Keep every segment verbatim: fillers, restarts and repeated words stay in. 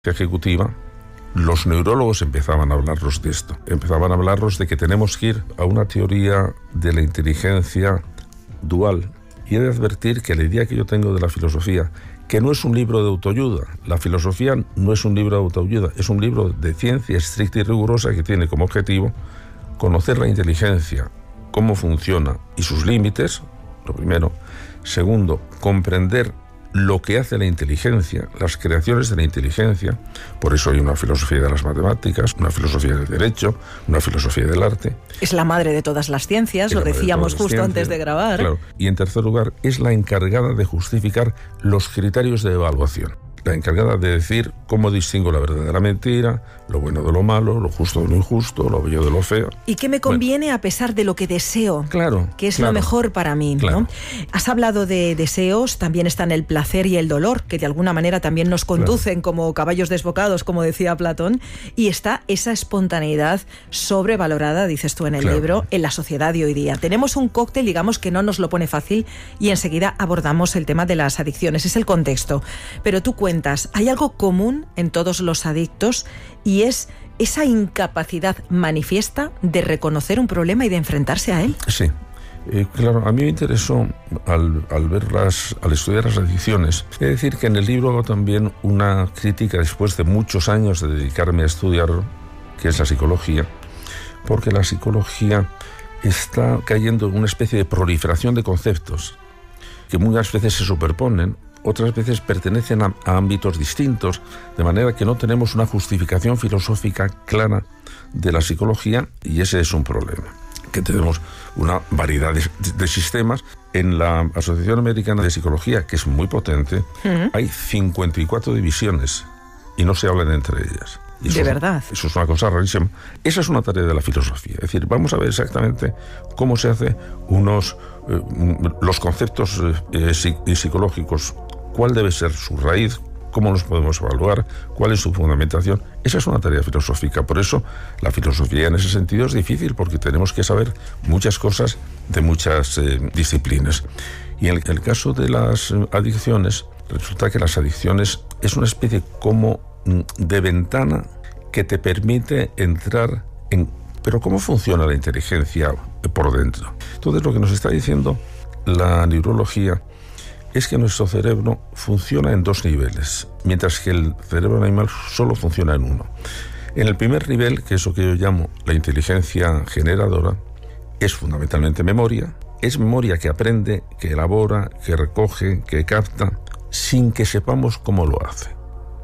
ejecutiva, los neurólogos empezaban a hablarnos de esto. Empezaban a hablarnos de que tenemos que ir a una teoría de la inteligencia dual. Y he de advertir que la idea que yo tengo de la filosofía, que no es un libro de autoayuda. La filosofía no es un libro de autoayuda, es un libro de ciencia estricta y rigurosa que tiene como objetivo conocer la inteligencia, cómo funciona y sus límites, lo primero. Segundo, comprender lo que hace la inteligencia, las creaciones de la inteligencia. Por eso hay una filosofía de las matemáticas, una filosofía del derecho, una filosofía del arte. Es la madre de todas las ciencias, lo decíamos justo ciencias, antes de grabar. Claro. Y en tercer lugar, es la encargada de justificar los criterios de evaluación. La encargada de decir cómo distingo la verdad de la mentira, lo bueno de lo malo, lo justo de lo injusto, lo bello de lo feo. ¿Y qué me conviene bueno, a pesar de lo que deseo? Claro. Que es claro, lo mejor para mí, claro. ¿no? Has hablado de deseos, también están el placer y el dolor, que de alguna manera también nos conducen claro. como caballos desbocados, como decía Platón, y está esa espontaneidad sobrevalorada, dices tú en el claro. libro, en la sociedad de hoy día. Tenemos un cóctel, digamos, que no nos lo pone fácil y enseguida abordamos el tema de las adicciones, es el contexto. Pero tú cuentas, hay algo común en todos los adictos y es esa incapacidad manifiesta de reconocer un problema y de enfrentarse a él. Sí, eh, claro, a mí me interesó al, al verlas, al estudiar las adicciones. Es decir, que en el libro hago también una crítica después de muchos años de dedicarme a estudiar, que es la psicología, porque la psicología está cayendo en una especie de proliferación de conceptos que muchas veces se superponen, otras veces pertenecen a, a ámbitos distintos, de manera que no tenemos una justificación filosófica clara de la psicología, y ese es un problema, que tenemos una variedad de, de sistemas. En la Asociación Americana de Psicología, que es muy potente, uh-huh. hay cincuenta y cuatro divisiones y no se hablan entre ellas. Y ¿De eso, verdad? Eso es una cosa rarísima. Esa es una tarea de la filosofía. Es decir, vamos a ver exactamente cómo se hace unos eh, los conceptos eh, psicológicos, cuál debe ser su raíz, cómo los podemos evaluar, cuál es su fundamentación. Esa es una tarea filosófica. Por eso la filosofía en ese sentido es difícil, porque tenemos que saber muchas cosas de muchas eh, disciplinas. Y en el, el caso de las adicciones, resulta que las adicciones es una especie como de ventana que te permite entrar en... Pero ¿cómo funciona la inteligencia por dentro? Entonces, lo que nos está diciendo la neurología es que nuestro cerebro funciona en dos niveles, mientras que el cerebro animal solo funciona en uno. En el primer nivel, que es lo que yo llamo la inteligencia generadora, es fundamentalmente memoria. Es memoria que aprende, que elabora, que recoge, que capta, sin que sepamos cómo lo hace,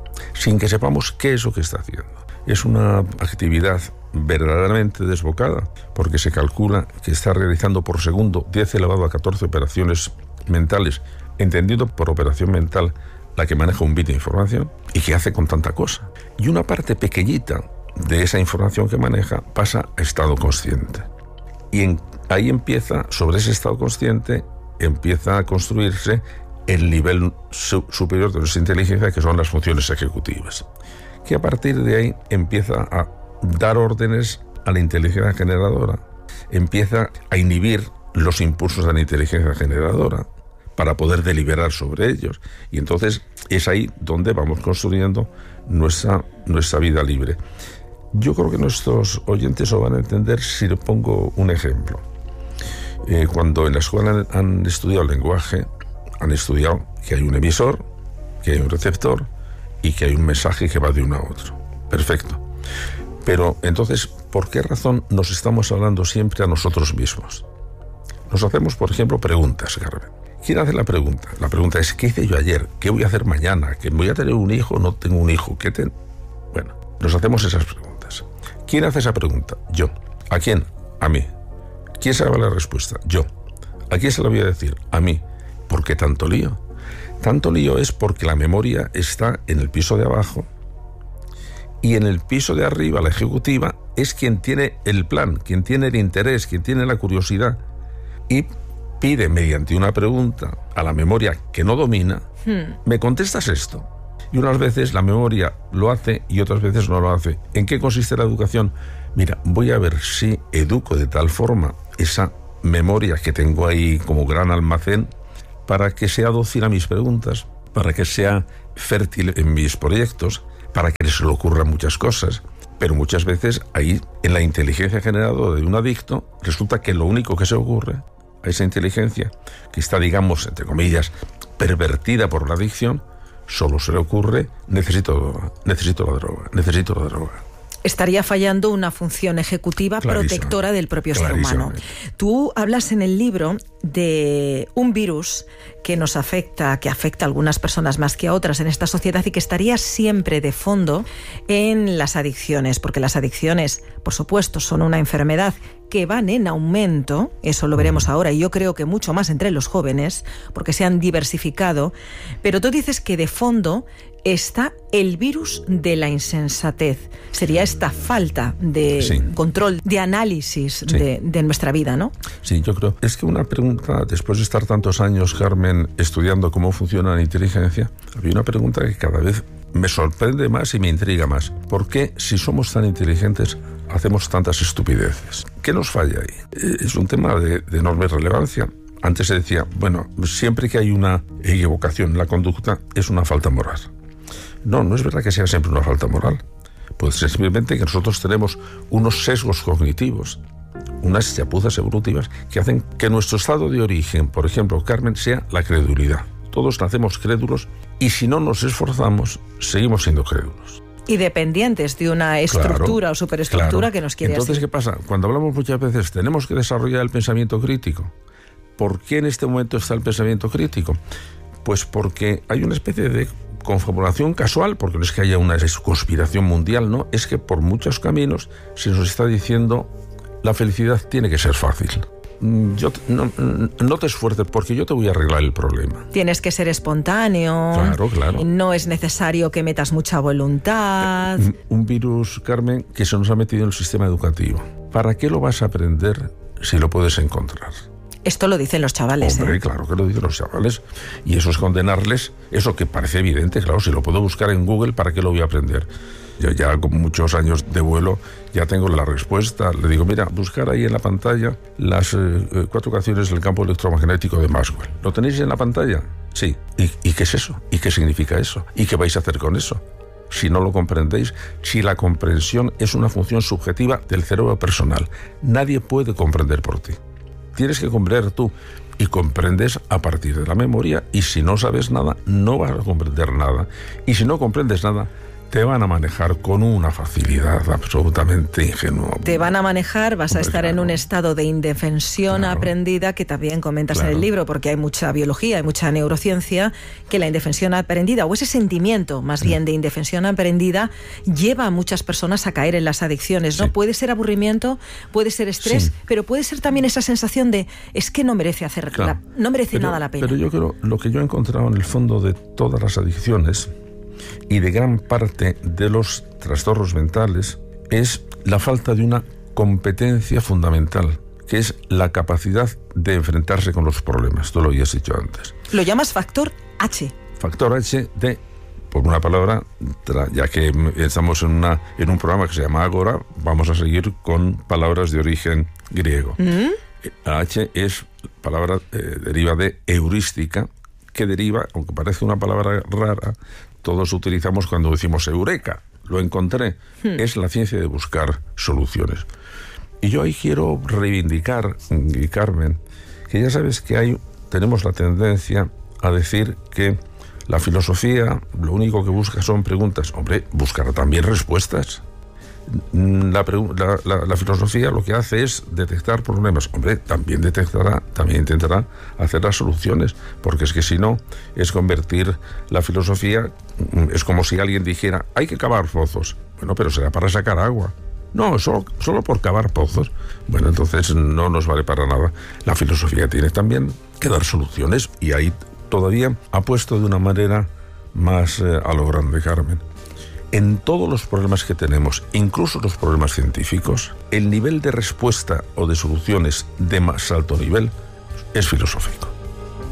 sin que sepamos qué es lo que está haciendo. Es una actividad verdaderamente desbocada, porque se calcula que está realizando por segundo diez elevado a catorce operaciones mentales, entendiendo por operación mental la que maneja un bit de información y que hace con tanta cosa. Y una parte pequeñita de esa información que maneja pasa a estado consciente. Y en, ahí empieza, sobre ese estado consciente, empieza a construirse el nivel su, superior de nuestra inteligencia, que son las funciones ejecutivas, que a partir de ahí empieza a dar órdenes a la inteligencia generadora, empieza a inhibir los impulsos de la inteligencia generadora para poder deliberar sobre ellos. Y entonces es ahí donde vamos construyendo nuestra, nuestra vida libre. Yo creo que nuestros oyentes lo van a entender si le pongo un ejemplo. Eh, cuando en la escuela han estudiado el lenguaje, han estudiado que hay un emisor, que hay un receptor y que hay un mensaje que va de uno a otro. Perfecto. Pero entonces, ¿por qué razón nos estamos hablando siempre a nosotros mismos? Nos hacemos, por ejemplo, preguntas, Carmen. ¿Quién hace la pregunta? La pregunta es, ¿qué hice yo ayer? ¿Qué voy a hacer mañana? ¿Que voy a tener un hijo o no tengo un hijo? ¿Qué te... Bueno, nos hacemos esas preguntas. ¿Quién hace esa pregunta? Yo. ¿A quién? A mí. ¿Quién sabe la respuesta? Yo. ¿A quién se la voy a decir? A mí. ¿Por qué tanto lío? Tanto lío es porque la memoria está en el piso de abajo y en el piso de arriba, la ejecutiva, es quien tiene el plan, quien tiene el interés, quien tiene la curiosidad y pide mediante una pregunta a la memoria que no domina, hmm. ¿me contestas esto? Y unas veces la memoria lo hace y otras veces no lo hace. ¿En qué consiste la educación? Mira, voy a ver si educo de tal forma esa memoria que tengo ahí como gran almacén para que sea dócil a mis preguntas, para que sea fértil en mis proyectos, para que se le ocurran muchas cosas. Pero muchas veces ahí, en la inteligencia generada de un adicto, resulta que lo único que se ocurre a esa inteligencia, que está, digamos, entre comillas, pervertida por la adicción, solo se le ocurre: necesito, necesito la droga, necesito la droga. Estaría fallando una función ejecutiva protectora del propio ser humano. Tú hablas en el libro de un virus que nos afecta, que afecta a algunas personas más que a otras en esta sociedad y que estaría siempre de fondo en las adicciones, porque las adicciones, por supuesto, son una enfermedad que van en aumento, eso lo veremos ahora, y yo creo que mucho más entre los jóvenes, porque se han diversificado, pero tú dices que de fondo está el virus de la insensatez. Sería esta falta de sí. control, de análisis sí. de, de nuestra vida, ¿no? Sí, yo creo. Es que una pregunta, después de estar tantos años, Carmen, estudiando cómo funciona la inteligencia, había una pregunta que cada vez me sorprende más y me intriga más. ¿Por qué, si somos tan inteligentes, hacemos tantas estupideces? ¿Qué nos falla ahí? Es un tema de, de enorme relevancia. Antes se decía, bueno, siempre que hay una equivocación en la conducta, es una falta moral. No, no es verdad que sea siempre una falta moral. Puede ser simplemente que nosotros tenemos unos sesgos cognitivos, unas chapuzas evolutivas que hacen que nuestro estado de origen, por ejemplo, Carmen, sea la credulidad. Todos nacemos crédulos y si no nos esforzamos, seguimos siendo crédulos. Y dependientes de una estructura claro, o superestructura claro. que nos quiere Entonces, así. ¿qué pasa? Cuando hablamos muchas veces, tenemos que desarrollar el pensamiento crítico. ¿Por qué en este momento está el pensamiento crítico? Pues porque hay una especie de confabulación casual, porque no es que haya una conspiración mundial, no, es que por muchos caminos se nos está diciendo la felicidad tiene que ser fácil. Yo no, no te esfuerces porque yo te voy a arreglar el problema. Tienes que ser espontáneo. Claro, claro. No es necesario que metas mucha voluntad. Un virus, Carmen, que se nos ha metido en el sistema educativo. ¿Para qué lo vas a aprender si lo puedes encontrar? Esto lo dicen los chavales. Hombre, ¿eh? Claro que lo dicen los chavales. Y eso es condenarles, eso que parece evidente, claro, si lo puedo buscar en Google, ¿para qué lo voy a aprender? Yo ya con muchos años de vuelo ya tengo la respuesta. Le digo, mira, buscar ahí en la pantalla las eh, cuatro ecuaciones del campo electromagnético de Maxwell. ¿Lo tenéis en la pantalla? Sí. ¿Y, ¿Y qué es eso? ¿Y qué significa eso? ¿Y qué vais a hacer con eso? Si no lo comprendéis, si la comprensión es una función subjetiva del cerebro personal, nadie puede comprender por ti. Tienes que comprender tú y comprendes a partir de la memoria, y si no sabes nada, no vas a comprender nada, y si no comprendes nada, te van a manejar con una facilidad absolutamente ingenua. Te van a manejar, vas Hombre, a estar claro. en un estado de indefensión claro. aprendida, que también comentas claro. en el libro, porque hay mucha biología, hay mucha neurociencia, que la indefensión aprendida, o ese sentimiento más sí. bien de indefensión aprendida, lleva a muchas personas a caer en las adicciones, ¿no? Sí. Puede ser aburrimiento, puede ser estrés, sí. pero puede ser también esa sensación de, es que no merece hacer claro. la, no merece pero, nada la pena. Pero yo creo, lo que yo he encontrado en el fondo de todas las adicciones y de gran parte de los trastornos mentales es la falta de una competencia fundamental, que es la capacidad de enfrentarse con los problemas. Tú lo habías dicho antes. Lo llamas factor H. Factor H de, por una palabra, ya que estamos en, una, en un programa que se llama Agora, vamos a seguir con palabras de origen griego. ¿Mm? H es palabra, eh, deriva de heurística, que deriva, aunque parece una palabra rara, todos utilizamos cuando decimos eureka, lo encontré. Hmm. Es la ciencia de buscar soluciones. Y yo ahí quiero reivindicar, y Carmen, que ya sabes que hay, tenemos la tendencia a decir que la filosofía lo único que busca son preguntas. Hombre, buscará también respuestas. La, la, la, la filosofía lo que hace es detectar problemas. Hombre, también detectará, también intentará hacer las soluciones, porque es que si no, es convertir la filosofía, es como si alguien dijera, hay que cavar pozos. Bueno, pero será para sacar agua. No, solo, solo por cavar pozos. Bueno, entonces no nos vale para nada. La filosofía tiene también que dar soluciones, y ahí todavía ha puesto de una manera más eh, a lo grande, Carmen. En todos los problemas que tenemos, incluso los problemas científicos, el nivel de respuesta o de soluciones de más alto nivel es filosófico.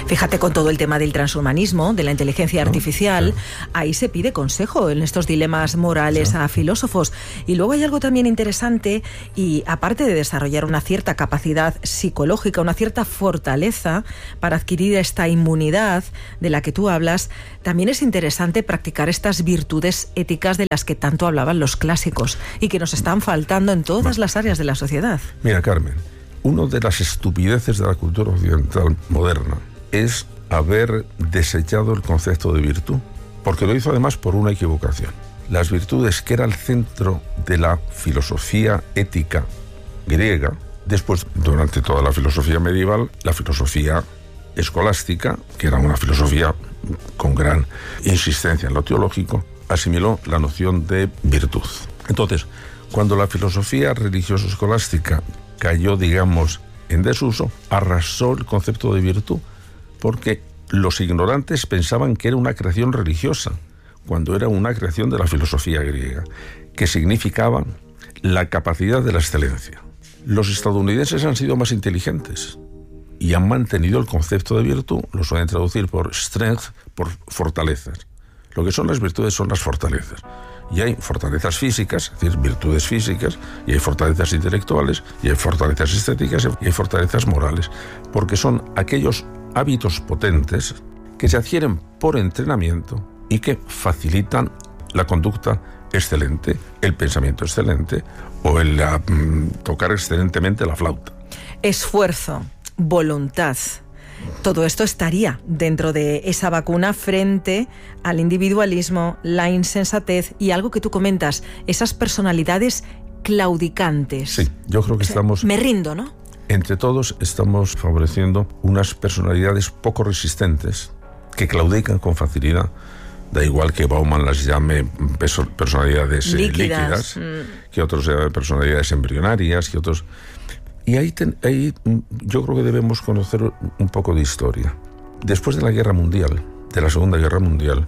Fíjate, con todo el tema del transhumanismo, de la inteligencia ¿no? artificial, Sí. ahí se pide consejo en estos dilemas morales sí. a filósofos. Y luego hay algo también interesante, y aparte de desarrollar una cierta capacidad psicológica, una cierta fortaleza para adquirir esta inmunidad de la que tú hablas, también es interesante practicar estas virtudes éticas de las que tanto hablaban los clásicos y que nos están faltando en todas las áreas de la sociedad. Mira, Carmen, una de las estupideces de la cultura occidental moderna es haber desechado el concepto de virtud, porque lo hizo además por una equivocación. Las virtudes, que era el centro de la filosofía ética griega, después, durante toda la filosofía medieval, la filosofía escolástica, que era una filosofía con gran insistencia en lo teológico, asimiló la noción de virtud. Entonces, cuando la filosofía religiosa escolástica cayó, digamos, en desuso, arrasó el concepto de virtud, porque los ignorantes pensaban que era una creación religiosa, cuando era una creación de la filosofía griega, que significaba la capacidad de la excelencia. Los estadounidenses han sido más inteligentes y han mantenido el concepto de virtud, lo suelen traducir por strength, por fortalezas. Lo que son las virtudes son las fortalezas. Y hay fortalezas físicas, es decir, virtudes físicas, y hay fortalezas intelectuales, y hay fortalezas estéticas, y hay fortalezas morales, porque son aquellos hábitos potentes que se adquieren por entrenamiento y que facilitan la conducta excelente, el pensamiento excelente o el um, tocar excelentemente la flauta. Esfuerzo, voluntad. Todo esto estaría dentro de esa vacuna frente al individualismo, la insensatez y algo que tú comentas, esas personalidades claudicantes. Sí, yo creo que o sea, estamos... Me rindo, ¿no? Entre todos estamos favoreciendo unas personalidades poco resistentes que claudican con facilidad. Da igual que Bauman las llame personalidades eh, líquidas, líquidas mm. que otros llamen personalidades embrionarias, que otros... Y ahí, ten, ahí yo creo que debemos conocer un poco de historia. Después de la Guerra Mundial, de la Segunda Guerra Mundial,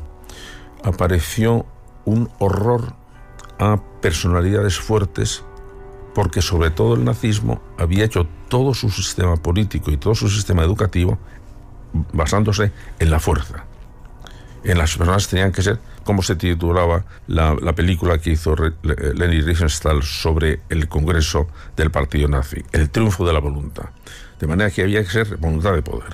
apareció un horror a personalidades fuertes, porque sobre todo el nazismo había hecho todo su sistema político y todo su sistema educativo basándose en la fuerza. En las personas tenían que ser, como se titulaba la, la película que hizo Leni Riefenstahl sobre el Congreso del Partido Nazi, el triunfo de la voluntad. De manera que había que ser voluntad de poder.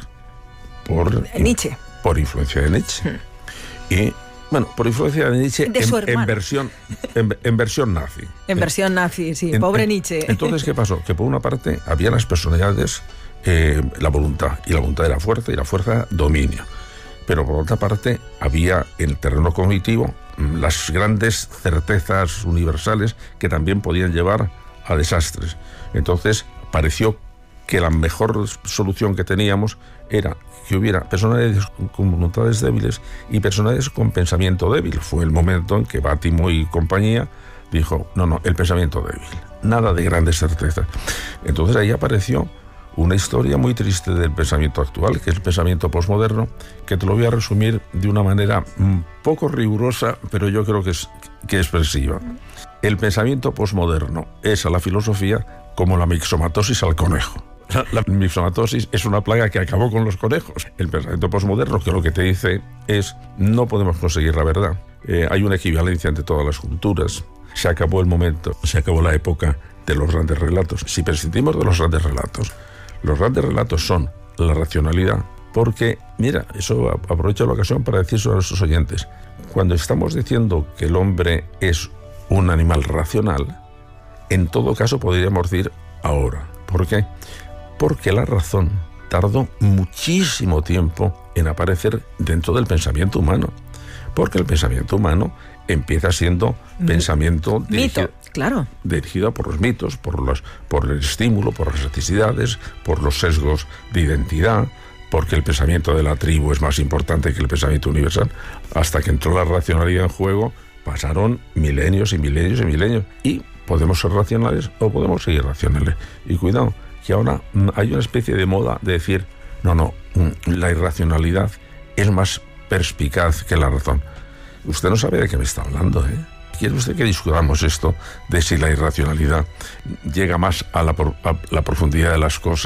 Por, Nietzsche. Por influencia de Nietzsche. Hmm. Y, bueno, por influencia de Nietzsche de en, en, versión, en, en versión nazi. En versión nazi, sí, en, pobre en, Nietzsche. Entonces, ¿qué pasó? Que por una parte había las personalidades, eh, la voluntad, y la voluntad era fuerza, y la fuerza dominio. Pero por otra parte había en el terreno cognitivo las grandes certezas universales que también podían llevar a desastres. Entonces pareció que la mejor solución que teníamos era que hubiera personalidades con voluntades débiles y personalidades con pensamiento débil. Fue el momento en que Bátimo y compañía dijo, no, no, el pensamiento débil, nada de grandes certezas. Entonces ahí apareció una historia muy triste del pensamiento actual, que es el pensamiento posmoderno, que te lo voy a resumir de una manera un poco rigurosa, pero yo creo que es que expresiva. El pensamiento posmoderno es a la filosofía como la mixomatosis al conejo. La, la mixomatosis es una plaga que acabó con los conejos. El pensamiento posmoderno, que lo que te dice es, no podemos conseguir la verdad. Eh, hay una equivalencia entre todas las culturas. Se acabó el momento, se acabó la época de los grandes relatos. Si prescindimos de los grandes relatos, los grandes relatos son la racionalidad, porque, mira, eso aprovecho la ocasión para decirlo a nuestros oyentes. Cuando estamos diciendo que el hombre es un animal racional, en todo caso podríamos decir ahora. ¿Por qué? Porque la razón tardó muchísimo tiempo en aparecer dentro del pensamiento humano. Porque el pensamiento humano empieza siendo Mi, pensamiento dirigido, mito, claro. dirigido por los mitos, por, los, por el estímulo, por las necesidades, por los sesgos de identidad, porque el pensamiento de la tribu es más importante que el pensamiento universal. Hasta que entró la racionalidad en juego, pasaron milenios y milenios y milenios. Y podemos ser racionales o podemos seguir racionales. Y cuidado, que ahora hay una especie de moda de decir, no, no, la irracionalidad es más perspicaz que la razón. Usted no sabe de qué me está hablando, ¿eh? ¿Quiere usted que discutamos esto de si la irracionalidad llega más a la, a la profundidad de las cosas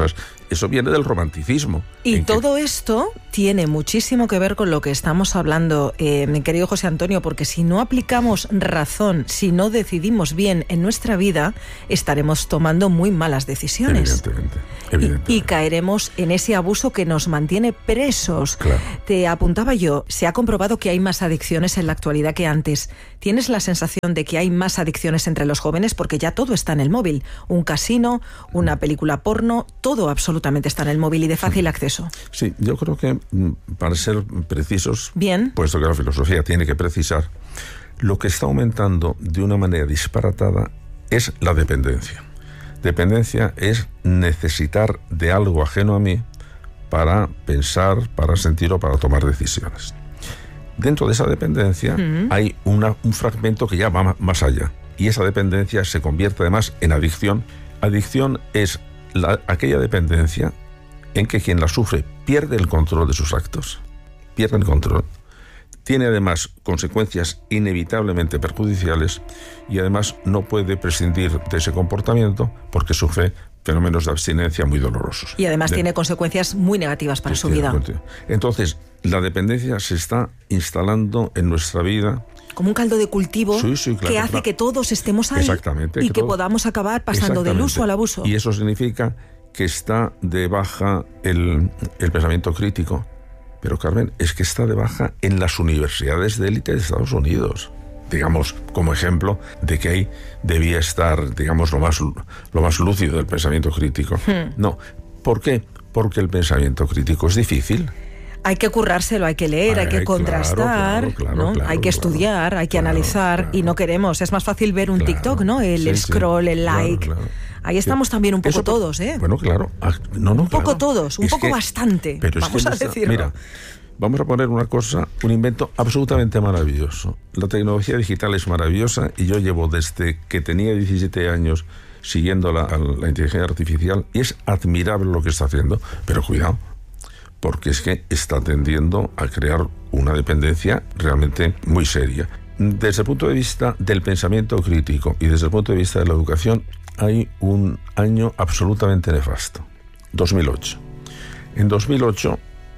eso viene del romanticismo. Y todo que... esto tiene muchísimo que ver con lo que estamos hablando, eh, mi querido José Antonio, porque si no aplicamos razón, si no decidimos bien en nuestra vida, estaremos tomando muy malas decisiones. Evidentemente. evidentemente. Y, y caeremos en ese abuso que nos mantiene presos. Claro. Te apuntaba yo, se ha comprobado que hay más adicciones en la actualidad que antes. ¿Tienes la sensación de que hay más adicciones entre los jóvenes? Porque ya todo está en el móvil. Un casino, una película porno, todo absolutamente está en el móvil y de fácil acceso. Sí, yo creo que, para ser precisos, bien, puesto que la filosofía tiene que precisar, lo que está aumentando de una manera disparatada es la dependencia. Dependencia es necesitar de algo ajeno a mí para pensar, para sentir o para tomar decisiones. Dentro de esa dependencia uh-huh. hay una, un fragmento que ya va más allá, y esa dependencia se convierte además en adicción. Adicción es la, aquella dependencia en que quien la sufre pierde el control de sus actos, pierde el control, tiene además consecuencias inevitablemente perjudiciales y además no puede prescindir de ese comportamiento porque sufre fenómenos de abstinencia muy dolorosos. Y además de, tiene consecuencias muy negativas para su vida. Entonces, la dependencia se está instalando en nuestra vida como un caldo de cultivo sí, sí, claro, que hace claro. que todos estemos ahí Exactamente, y que, que todo... podamos acabar pasando del uso al abuso. Y eso significa que está de baja el, el pensamiento crítico. Pero, Carmen, es que está de baja en las universidades de élite de Estados Unidos. Digamos, como ejemplo de que ahí debía estar, digamos, lo más, lo más lúcido del pensamiento crítico. Hmm. No. ¿Por qué? Porque el pensamiento crítico es difícil. Hay que currárselo, hay que leer, Ay, hay que contrastar, claro, claro, ¿no? claro, hay que claro, estudiar, hay que claro, analizar claro. y no queremos. Es más fácil ver un claro, TikTok, ¿no? El sí, scroll, sí, el like. Claro, claro. Ahí estamos sí. también un poco Eso, todos, ¿eh? Bueno, claro. No, no, un poco claro. todos, un es poco que, bastante. Pero Vamos es que a decirlo. Mira, vamos a poner una cosa, un invento absolutamente maravilloso. La tecnología digital es maravillosa y yo llevo desde que tenía diecisiete años siguiendo la, la inteligencia artificial y es admirable lo que está haciendo, pero cuidado, porque es que está tendiendo a crear una dependencia realmente muy seria. Desde el punto de vista del pensamiento crítico y desde el punto de vista de la educación, hay un año absolutamente nefasto, dos mil ocho. En dos mil ocho,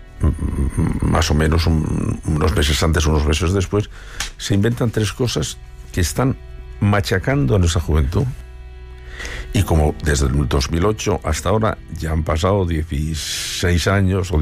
más o menos un, unos meses antes, unos meses después, se inventan tres cosas que están machacando a nuestra juventud. Y como desde el dos mil ocho hasta ahora ya han pasado dieciséis años o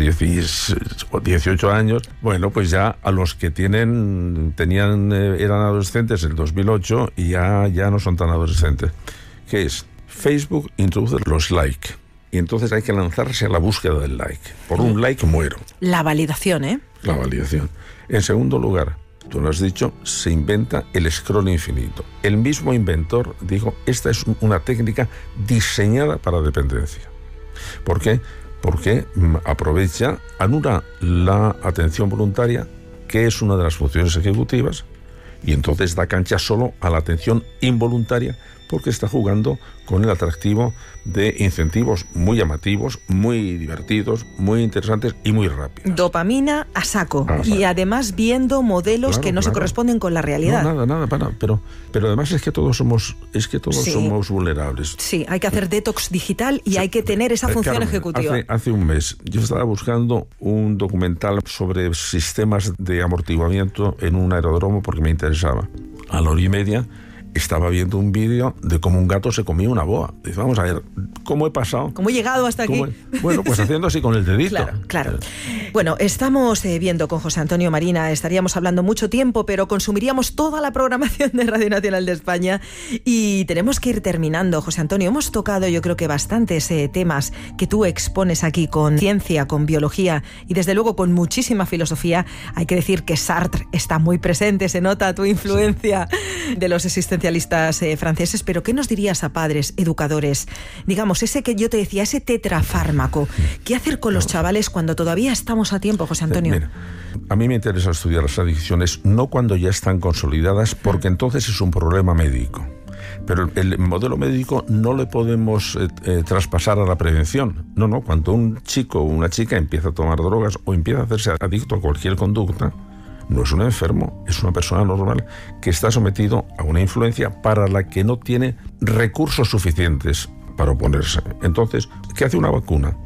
dieciocho años, bueno, pues ya a los que tienen tenían eran adolescentes en el dos mil ocho y ya, ya no son tan adolescentes. ¿Qué es? Facebook introduce los like. Y entonces hay que lanzarse a la búsqueda del like. Por un like muero. La validación, ¿eh? La validación. En segundo lugar, tú lo has dicho, se inventa el scroll infinito. El mismo inventor dijo, esta es una técnica diseñada para dependencia. ¿Por qué? Porque aprovecha, anula la atención voluntaria, que es una de las funciones ejecutivas, y entonces da cancha solo a la atención involuntaria, porque está jugando con el atractivo de incentivos muy llamativos, muy divertidos, muy interesantes y muy rápidos. Dopamina a saco. Ah, y además viendo modelos claro, que no claro. se corresponden con la realidad. No, nada, nada, para, pero, pero además es que todos somos, es que todos sí. somos vulnerables. Sí, hay que hacer detox digital y sí. hay que tener esa función Carmen, ejecutiva. Hace, hace un mes yo estaba buscando un documental sobre sistemas de amortiguamiento en un aeródromo porque me interesaba. A la hora y media estaba viendo un vídeo de cómo un gato se comía una boa. Dice, vamos a ver, ¿cómo he pasado? ¿Cómo he llegado hasta aquí? He... Bueno, pues haciendo así con el dedito. Claro, claro. Bueno, estamos eh, viendo con José Antonio Marina, estaríamos hablando mucho tiempo, pero consumiríamos toda la programación de Radio Nacional de España y tenemos que ir terminando. José Antonio, hemos tocado yo creo que bastantes eh, temas que tú expones aquí con ciencia, con biología y desde luego con muchísima filosofía. Hay que decir que Sartre está muy presente, se nota tu influencia sí. de los existencialistas Eh, franceses, pero ¿qué nos dirías a padres, educadores? Digamos, ese que yo te decía, ese tetrafármaco. ¿Qué hacer con los chavales cuando todavía estamos a tiempo, José Antonio? Eh, mira, a mí me interesa estudiar las adicciones no cuando ya están consolidadas, porque entonces es un problema médico. Pero el modelo médico no le podemos eh, eh, traspasar a la prevención. No, no, cuando un chico o una chica empieza a tomar drogas o empieza a hacerse adicto a cualquier conducta, no es un enfermo, es una persona normal que está sometido a una influencia para la que no tiene recursos suficientes para oponerse. Entonces, ¿qué hace una vacuna?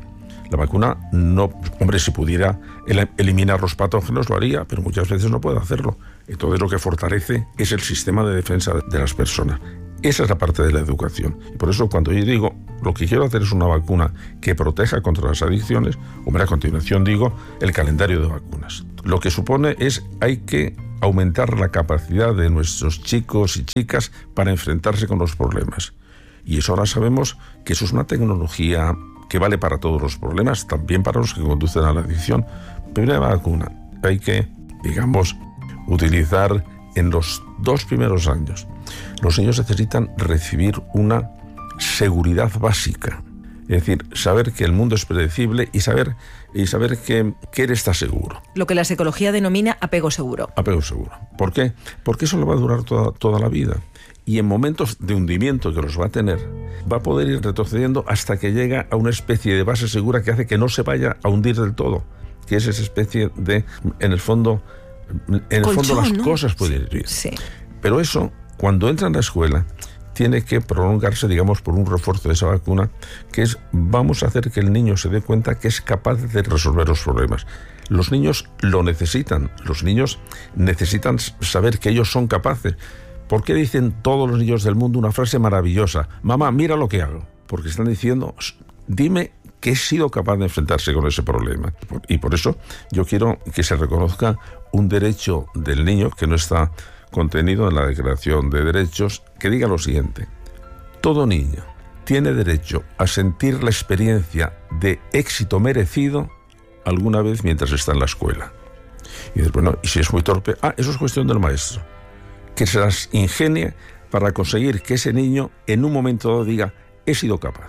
La vacuna no, hombre, si pudiera eliminar los patógenos lo haría, pero muchas veces no puede hacerlo. Entonces lo que fortalece es el sistema de defensa de las personas. Esa es la parte de la educación. Y por eso cuando yo digo, lo que quiero hacer es una vacuna que proteja contra las adicciones, hombre, a continuación digo el calendario de vacunas. Lo que supone es, hay que aumentar la capacidad de nuestros chicos y chicas para enfrentarse con los problemas. Y eso ahora sabemos que eso es una tecnología que vale para todos los problemas, también para los que conducen a la adicción. Primera vacuna, hay que, digamos, utilizar en los dos primeros años. Los niños necesitan recibir una seguridad básica, es decir, saber que el mundo es predecible y saber, y saber que, que él está seguro. Lo que la psicología denomina apego seguro. Apego seguro. ¿Por qué? Porque eso lo va a durar toda, toda la vida. Y en momentos de hundimiento que los va a tener, va a poder ir retrocediendo hasta que llega a una especie de base segura que hace que no se vaya a hundir del todo, que es esa especie de, en el fondo, en el Colchón, fondo las ¿no? cosas pueden ir. Sí. Pero eso, cuando entra en la escuela, tiene que prolongarse, digamos, por un refuerzo de esa vacuna, que es, vamos a hacer que el niño se dé cuenta que es capaz de resolver los problemas. Los niños lo necesitan, los niños necesitan saber que ellos son capaces. ¿Por qué dicen todos los niños del mundo una frase maravillosa? Mamá, mira lo que hago. Porque están diciendo, dime que he sido capaz de enfrentarse con ese problema. Y por eso yo quiero que se reconozca un derecho del niño que no está contenido en la Declaración de Derechos, que diga lo siguiente: todo niño tiene derecho a sentir la experiencia de éxito merecido alguna vez mientras está en la escuela. Y dices, bueno, y si es muy torpe, ah, eso es cuestión del maestro, que se las ingenie para conseguir que ese niño en un momento dado diga, he sido capaz.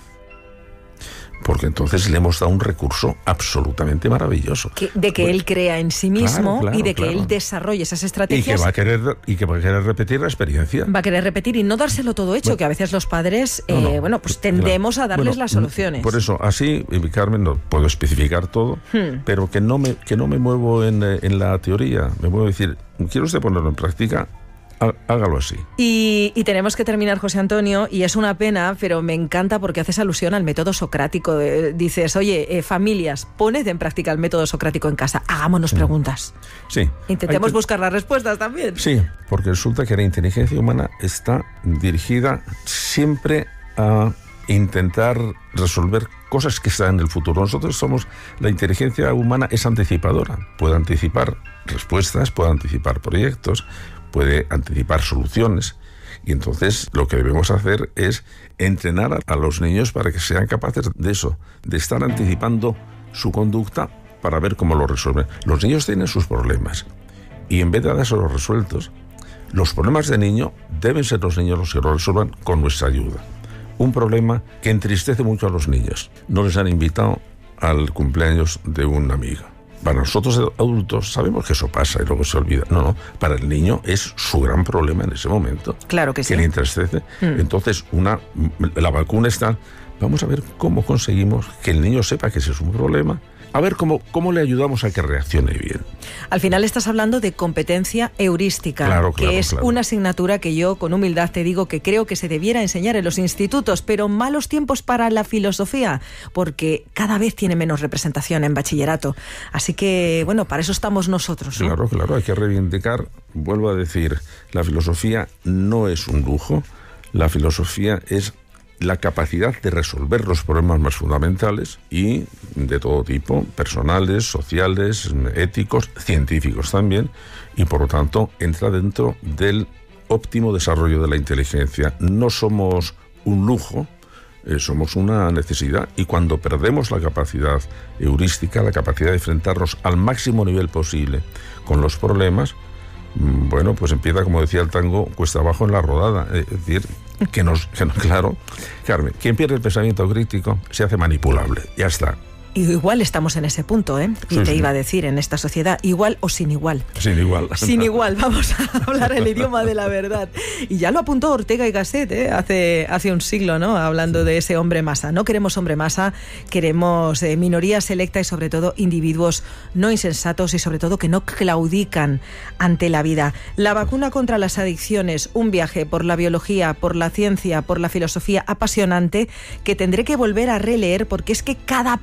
Porque entonces le hemos dado un recurso absolutamente maravilloso. Que, de que bueno, él crea en sí mismo, claro, claro, y de que claro. él desarrolle esas estrategias. Y que va a querer, y que va a querer repetir la experiencia. Va a querer repetir y no dárselo todo hecho, bueno, que a veces los padres, eh, no, no, bueno, pues tendemos claro. a darles bueno, las soluciones. Por eso, así, Carmen, no puedo especificar todo, hmm. pero que no me, que no me muevo en, en la teoría. Me muevo a decir, ¿quiere usted ponerlo en práctica? Hágalo así. Y, y tenemos que terminar, José Antonio, y es una pena, pero me encanta porque haces alusión al método socrático. Eh, dices, oye, eh, familias, poned en práctica el método socrático en casa, hagámonos sí. preguntas. Sí. Intentemos que... buscar las respuestas también. Sí, porque resulta que la inteligencia humana está dirigida siempre a intentar resolver cosas que están en el futuro. Nosotros somos, la inteligencia humana es anticipadora, puede anticipar respuestas, puede anticipar proyectos, puede anticipar soluciones, y entonces lo que debemos hacer es entrenar a, a los niños para que sean capaces de eso, de estar anticipando su conducta para ver cómo lo resuelven. Los niños tienen sus problemas y en vez de dárselos resueltos, los problemas de niño deben ser los niños los que lo resuelvan con nuestra ayuda. Un problema que entristece mucho a los niños. No les han invitado al cumpleaños de una amiga. Para nosotros adultos sabemos que eso pasa y luego se olvida. No, no, para el niño es su gran problema en ese momento. Claro que sí. Que le entristece. Mm. Entonces, una, la vacuna está... Vamos a ver cómo conseguimos que el niño sepa que ese es un problema. A ver cómo, cómo le ayudamos a que reaccione bien. Al final estás hablando de competencia heurística, claro, claro, que es claro. una asignatura que yo, con humildad, te digo que creo que se debiera enseñar en los institutos, pero malos tiempos para la filosofía, porque cada vez tiene menos representación en bachillerato. Así que, bueno, para eso estamos nosotros, ¿no? Claro, claro, hay que reivindicar, vuelvo a decir, la filosofía no es un lujo, la filosofía es la capacidad de resolver los problemas más fundamentales y de todo tipo, personales, sociales, éticos, científicos también, y por lo tanto entra dentro del óptimo desarrollo de la inteligencia. No somos un lujo, eh, somos una necesidad, y cuando perdemos la capacidad heurística, la capacidad de enfrentarnos al máximo nivel posible con los problemas, bueno, pues empieza, como decía el tango, cuesta abajo en la rodada. Es decir, que nos, que no, claro, Carmen, quien pierde el pensamiento crítico se hace manipulable, ya está. Y igual estamos en ese punto, ¿eh? Y sí, te sí. iba a decir, en esta sociedad, igual o sin igual. Sin igual. Sin igual, vamos a hablar el idioma de la verdad. Y ya lo apuntó Ortega y Gasset, ¿eh? hace, hace un siglo, ¿no? Hablando de ese hombre masa. No queremos hombre masa, queremos eh, minoría selecta y sobre todo individuos no insensatos y sobre todo que no claudican ante la vida. La vacuna contra las adicciones, un viaje por la biología, por la ciencia, por la filosofía apasionante que tendré que volver a releer porque es que cada página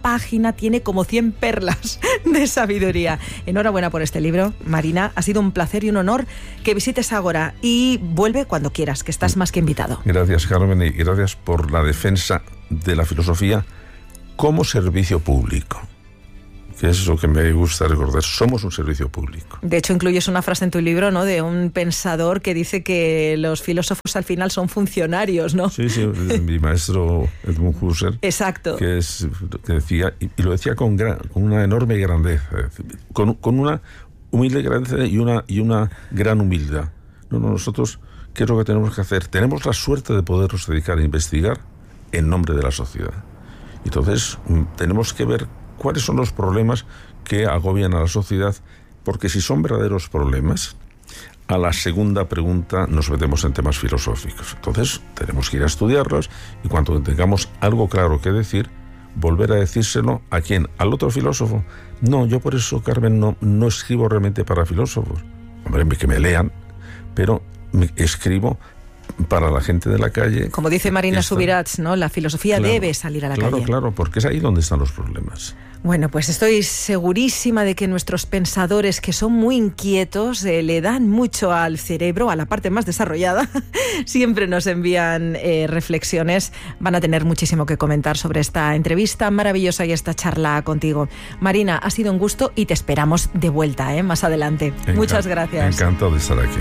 página tiene como cien perlas de sabiduría. Enhorabuena por este libro, Marina. Ha sido un placer y un honor que visites Ágora, y vuelve cuando quieras, que estás más que invitado. Gracias, Carmen, y gracias por la defensa de la filosofía como servicio público, que es lo que me gusta recordar. Somos un servicio público. De hecho, incluyes una frase en tu libro, ¿no?, de un pensador que dice que los filósofos al final son funcionarios, ¿no? Sí, sí, mi maestro Edmund Husserl. Exacto. Que, es, que decía, y, y lo decía con, gran, con una enorme grandeza, con, con una humilde grandeza y una, y una gran humildad. No, no, nosotros, ¿qué es lo que tenemos que hacer? Tenemos la suerte de podernos dedicar a investigar en nombre de la sociedad. Entonces, tenemos que ver cuáles son los problemas que agobian a la sociedad, porque si son verdaderos problemas, a la segunda pregunta nos metemos en temas filosóficos. Entonces, tenemos que ir a estudiarlos, y cuando tengamos algo claro que decir, volver a decírselo ¿a quién? ¿Al otro filósofo? No, yo por eso, Carmen, no, no escribo realmente para filósofos. Hombre, que me lean, pero me escribo para la gente de la calle. Como dice Marina Esta... Subirats, ¿no? La filosofía claro, debe salir a la claro, calle. Claro, claro, porque es ahí donde están los problemas. Bueno, pues estoy segurísima de que nuestros pensadores, que son muy inquietos, eh, le dan mucho al cerebro, a la parte más desarrollada, siempre nos envían eh, reflexiones. Van a tener muchísimo que comentar sobre esta entrevista maravillosa y esta charla contigo. Marina, ha sido un gusto y te esperamos de vuelta, ¿eh? Más adelante. Encan- Muchas gracias. Encantado de estar aquí.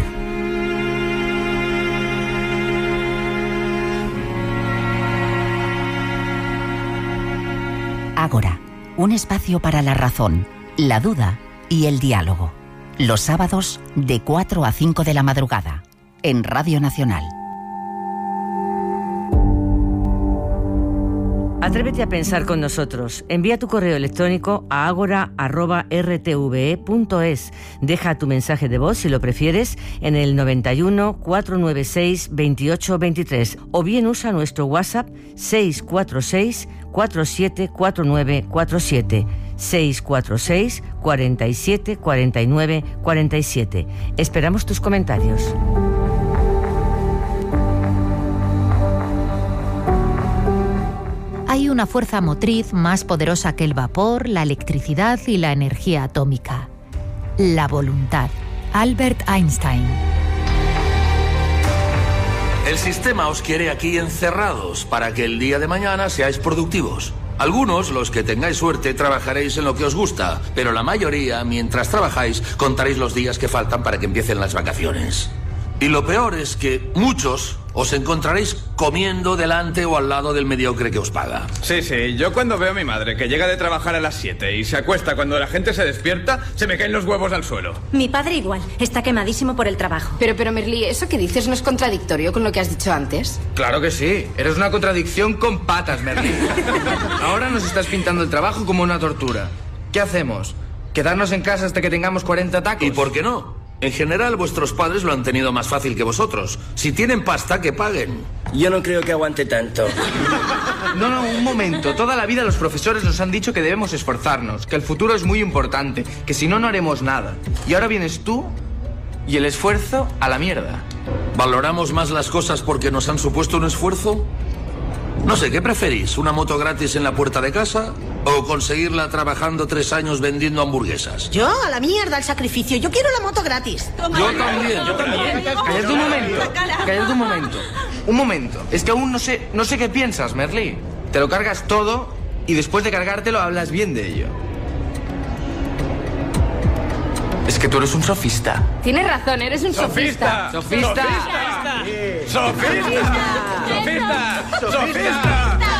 Ágora, un espacio para la razón, la duda y el diálogo. Los sábados de cuatro a cinco de la madrugada, en Radio Nacional. Atrévete a pensar con nosotros. Envía tu correo electrónico a agora arroba r t v e punto es. Deja tu mensaje de voz, si lo prefieres, en el noventa y uno, cuatrocientos noventa y seis, veintiocho veintitrés, o bien usa nuestro WhatsApp seis cuatro seis, cuatro siete cuatro nueve cuatro siete, seis cuatro seis, cuatro siete cuatro nueve cuatro siete. Esperamos tus comentarios. Hay una fuerza motriz más poderosa que el vapor, la electricidad y la energía atómica. La voluntad. Albert Einstein. El sistema os quiere aquí encerrados para que el día de mañana seáis productivos. Algunos, los que tengáis suerte, trabajaréis en lo que os gusta, pero la mayoría, mientras trabajáis, contaréis los días que faltan para que empiecen las vacaciones. Y lo peor es que muchos os encontraréis comiendo delante o al lado del mediocre que os paga. Sí, sí, yo cuando veo a mi madre que llega de trabajar a las siete y se acuesta cuando la gente se despierta, se me caen los huevos al suelo. Mi padre igual, está quemadísimo por el trabajo. Pero, pero Merlí, ¿eso que dices no es contradictorio con lo que has dicho antes? Claro que sí, eres una contradicción con patas, Merlí. Ahora nos estás pintando el trabajo como una tortura. ¿Qué hacemos? ¿Quedarnos en casa hasta que tengamos cuarenta tacos? ¿Y por qué no? En general, vuestros padres lo han tenido más fácil que vosotros. Si tienen pasta, que paguen. Yo no creo que aguante tanto. No, no, un momento. Toda la vida los profesores nos han dicho que debemos esforzarnos, que el futuro es muy importante, que si no, no haremos nada. Y ahora vienes tú y el esfuerzo a la mierda. ¿Valoramos más las cosas porque nos han supuesto un esfuerzo? No sé, ¿qué preferís? ¿Una moto gratis en la puerta de casa? ¿O conseguirla trabajando tres años vendiendo hamburguesas? Yo, a la mierda, al sacrificio. Yo quiero la moto gratis. Yo también, yo también. Callad un momento, callad un momento. Un momento. Es que aún no sé, no sé qué piensas, Merlí. Te lo cargas todo y después de cargártelo hablas bien de ello. Es que tú eres un sofista. Tienes razón, eres un sofista. Sofista. Sofista. Sofista. Sofista. Sofista. Sofista.